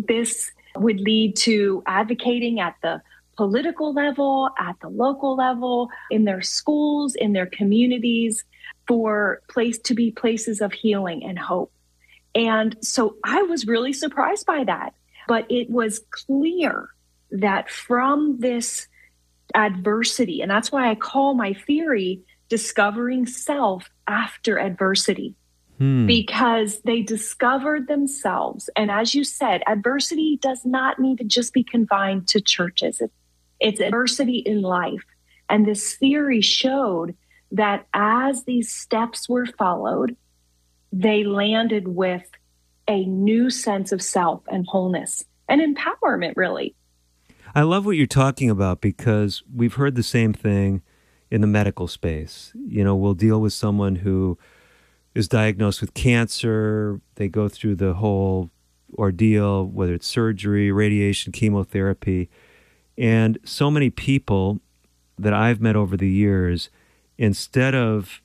this would lead to advocating at the political level, at the local level, in their schools, in their communities, for places of healing and hope. And so I was really surprised by that. But it was clear that from this adversity, and that's why I call my theory discovering self after adversity, because they discovered themselves. And as you said, adversity does not need to just be confined to churches. It's adversity in life. And this theory showed that as these steps were followed, they landed with a new sense of self and wholeness and empowerment, really. I love what you're talking about, because we've heard the same thing in the medical space. You know, we'll deal with someone who is diagnosed with cancer. They go through the whole ordeal, whether it's surgery, radiation, chemotherapy. And so many people that I've met over the years, instead of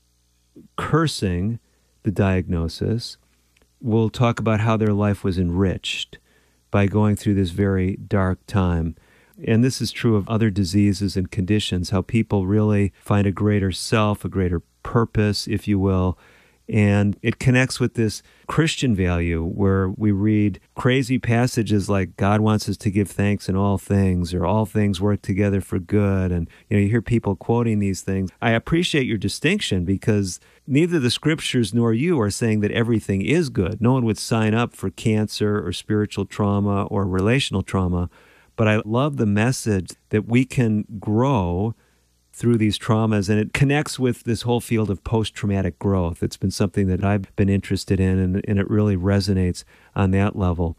cursing the diagnosis, will talk about how their life was enriched by going through this very dark time. And this is true of other diseases and conditions, how people really find a greater self, a greater purpose, if you will. And it connects with this Christian value where we read crazy passages like God wants us to give thanks in all things, or all things work together for good. And you hear people quoting these things. I appreciate your distinction, because neither the scriptures nor you are saying that everything is good. No one would sign up for cancer or spiritual trauma or relational trauma. But I love the message that we can grow through these traumas, and it connects with this whole field of post-traumatic growth. It's been something that I've been interested in, and it really resonates on that level.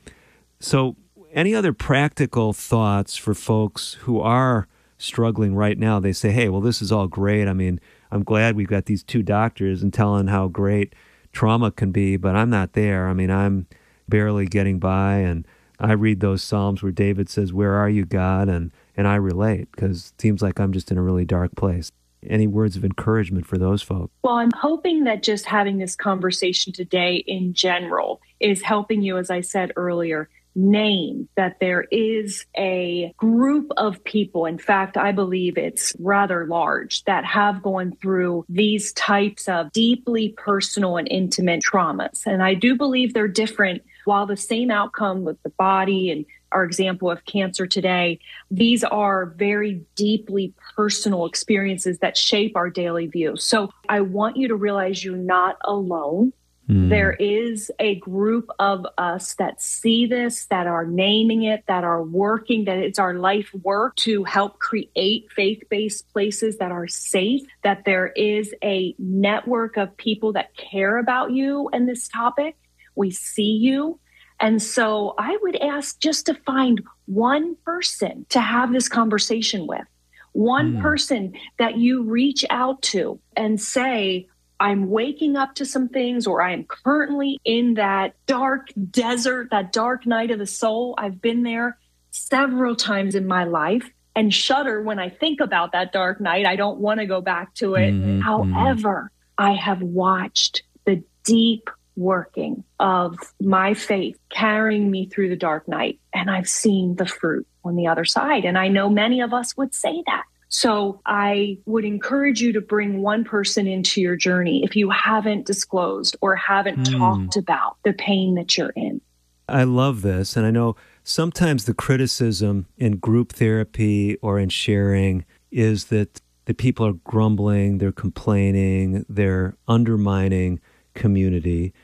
So any other practical thoughts for folks who are struggling right now? They say, hey, well, this is all great. I mean, I'm glad we've got these two doctors and telling how great trauma can be, but I'm not there. I mean, I'm barely getting by, and I read those Psalms where David says, where are you, God? And I relate, because it seems like I'm just in a really dark place. Any words of encouragement for those folks? Well, I'm hoping that just having this conversation today in general is helping you, as I said earlier, name that there is a group of people, in fact, I believe it's rather large, that have gone through these types of deeply personal and intimate traumas. And I do believe they're different. While the same outcome with the body and our example of cancer today, these are very deeply personal experiences that shape our daily view. So I want you to realize you're not alone. There is a group of us that see this, that are naming it, that are working, that it's our life work to help create faith-based places that are safe, that there is a network of people that care about you and this topic. We see you. And so I would ask just to find one person to have this conversation with, one person that you reach out to and say, I'm waking up to some things, or I am currently in that dark desert, that dark night of the soul. I've been there several times in my life and shudder when I think about that dark night. I don't want to go back to it. However, I have watched the deep working of my faith carrying me through the dark night, and I've seen the fruit on the other side. And I know many of us would say that. So I would encourage you to bring one person into your journey if you haven't disclosed or haven't talked about the pain that you're in. I love this. And I know sometimes the criticism in group therapy or in sharing is that the people are grumbling, they're complaining, they're undermining community.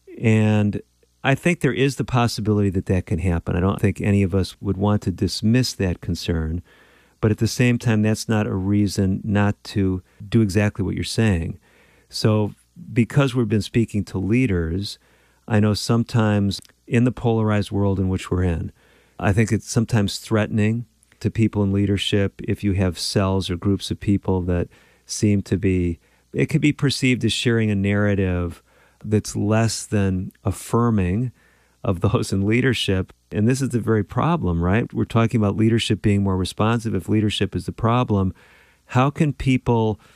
And I think there is the possibility that that can happen. I don't think any of us would want to dismiss that concern. But at the same time, that's not a reason not to do exactly what you're saying. So because we've been speaking to leaders, I know sometimes in the polarized world in which we're in, I think it's sometimes threatening to people in leadership if you have cells or groups of people that seem to be, it could be perceived as sharing a narrative that's less than affirming of those in leadership. And this is the very problem, right? We're talking about leadership being more responsive. If leadership is the problem, how can people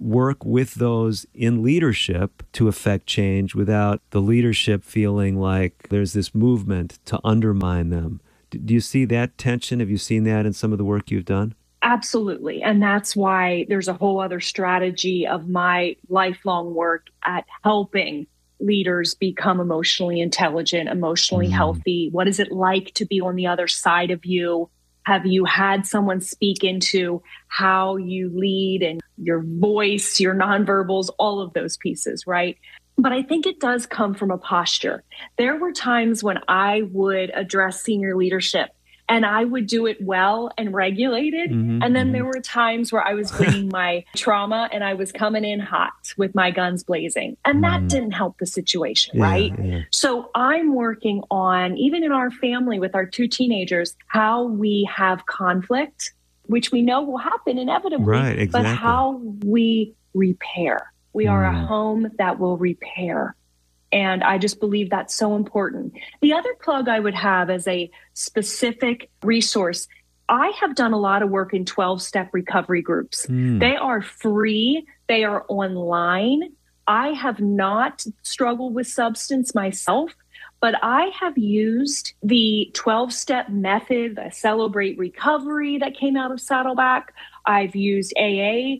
work with those in leadership to affect change without the leadership feeling like there's this movement to undermine them. Do you see that tension? Have you seen that in some of the work you've done? Absolutely. And that's why there's a whole other strategy of my lifelong work at helping leaders become emotionally intelligent, emotionally healthy. What is it like to be on the other side of you? Have you had someone speak into how you lead and your voice, your nonverbals, all of those pieces, right? But I think it does come from a posture. There were times when I would address senior leadership and I would do it well and regulated. And then there were times where I was bringing my trauma and I was coming in hot with my guns blazing. And that didn't help the situation, right? Yeah. So I'm working on, even in our family with our 2 teenagers, how we have conflict, which we know will happen inevitably, right, exactly. But how we repair. We are a home that will repair. And I just believe that's so important. The other plug I would have as a specific resource, I have done a lot of work in 12-step recovery groups. They are free. They are online. I have not struggled with substance myself, but I have used the 12-step method, the Celebrate Recovery that came out of Saddleback. I've used AA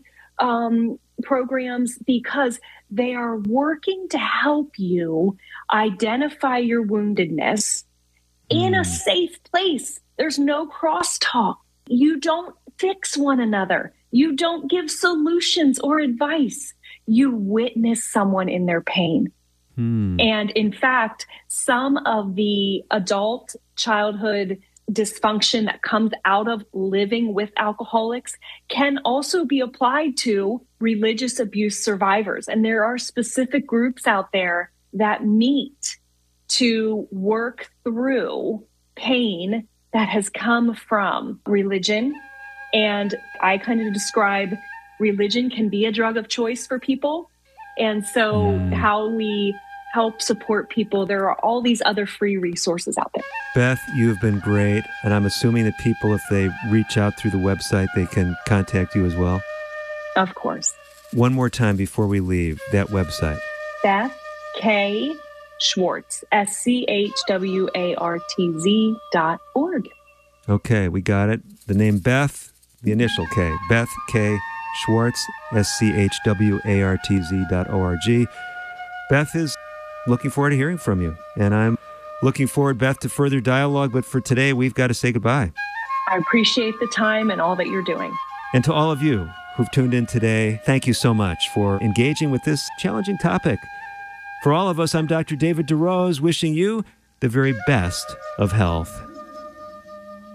programs because they are working to help you identify your woundedness in a safe place. There's no crosstalk. You don't fix one another. You don't give solutions or advice. You witness someone in their pain. And in fact, some of the adult childhood dysfunction that comes out of living with alcoholics can also be applied to religious abuse survivors. And there are specific groups out there that meet to work through pain that has come from religion. And I kind of describe religion can be a drug of choice for people. And so how we help support people, there are all these other free resources out there. Beth, you've been great. And I'm assuming that people, if they reach out through the website, they can contact you as well? Of course. One more time before we leave, that website. Beth K. Schwartz, SCHWARTZ.org. Okay, we got it. The name Beth, the initial K, Beth K. Schwartz, SCHWARTZ.org. Beth is looking forward to hearing from you. And I'm looking forward, Beth, to further dialogue. But for today, we've got to say goodbye. I appreciate the time and all that you're doing. And to all of you who've tuned in today, thank you so much for engaging with this challenging topic. For all of us, I'm Dr. David DeRose, wishing you the very best of health.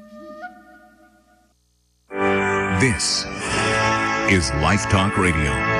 This is Life Talk Radio.